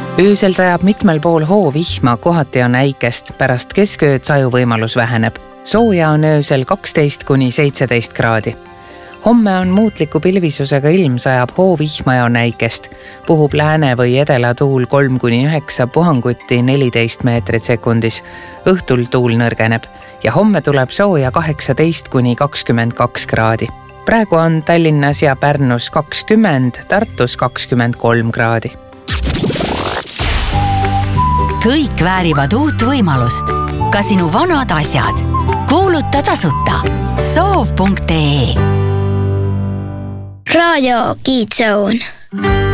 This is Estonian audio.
Öösel sajab mitmel pool hoovihma, kohati on äikest, pärast keskööd sajuvõimalus väheneb. Sooja on öösel 12–17 kraadi. Homme on muutliku pilvisusega ilm, sajab hoovihma ja on äikest. Puhub lääne või edela tuul 3–9, puhanguti 14 meetrit sekundis. Õhtul tuul nõrgeneb ja homme tuleb sooja 18–22 kraadi. Praegu on Tallinnas ja Pärnus 20, Tartus 23 kraadi. Kõik väärivad uut võimalust. Ka sinu vanad asjad. Kuuluta tasuta. soov.ee Raadio Kids Zone.